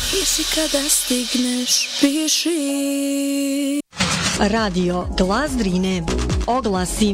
Piši kada stigneš, piši. Radio Glas Drine. Oglasi.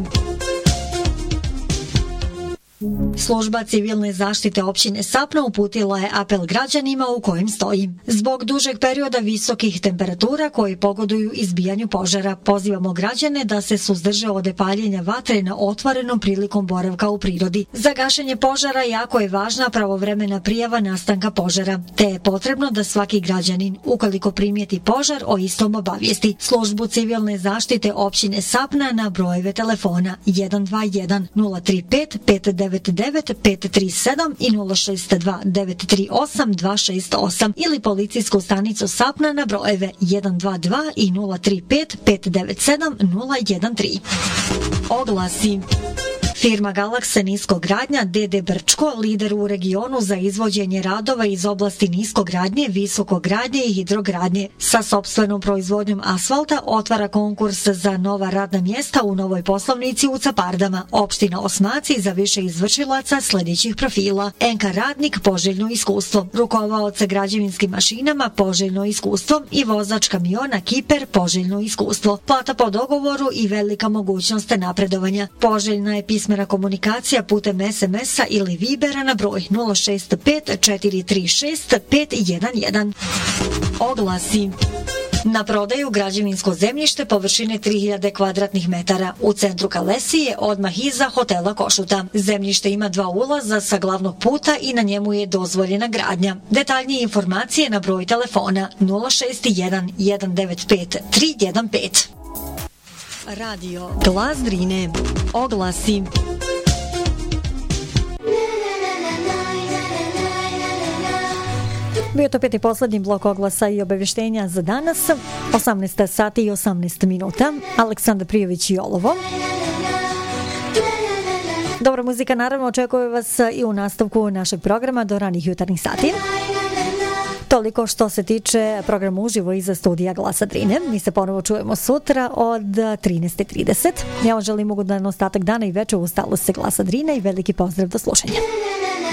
Služba civilne zaštite općine Sapna uputila je apel građanima u kojem stoji: zbog dužeg perioda visokih temperatura koji pogoduju izbijanju požara, pozivamo građane da se suzdrže od paljenja vatre na otvorenom prilikom boravka u prirodi. Za gašenje požara jako je važna pravovremena prijava nastanka požara, te je potrebno da svaki građanin, ukoliko primijeti požar, o istom obavijesti službu civilne zaštite općine Sapna na brojeve telefona 121 035 599 537 i 062 938 268 ili policijsku stanicu Sapna na brojeve 122 i 035 597 013. Oglasi. Firma Galaksa Niskogradnja d.d. Brčko, lider u regionu za izvođenje radova iz oblasti niskogradnje, visokogradnje i hidrogradnje, sa sopstvenom proizvodnjom asfalta otvara konkurs za nova radna mjesta u novoj poslovnici u Capardama, opština Osmaci, za više izvršilaca sljedećih profila: NK radnik, poželjno iskustvo; rukovaoca građevinskim mašinama, poželjno iskustvo; i vozač kamiona Kiper, poželjno iskustvo. Plata po dogovoru i velika mogućnost napredovanja. Poželjna je pismena komunikacija putem SMS-a ili Vibera na broj 065 436 511. Oglasi. Na prodaju građevinsko zemljište površine 3000 kvadratnih metara u centru Kalesije, odmah iza hotela Košuta. Zemljište ima 2 ulaza sa glavnog puta i na njemu je dozvoljena gradnja. Detaljnije informacije na broj telefona 061 195 315. Radio Glas Drine. Oglasi. Bio to peti posljednji blok oglasa i obavještenja za danas. 18 sati i 18 minuta. Aleksandar Prijović i Olovo. Dobra muzika naravno očekuje vas i u nastavku našeg programa do ranih jutarnjih sati. Toliko što se tiče programa uživo iza studija Glasa Drine. Mi se ponovo čujemo sutra od 13:30. Ja vam želim ugodan ostatak dana i večer u stalosti Glasa Drine i veliki pozdrav do slušanja.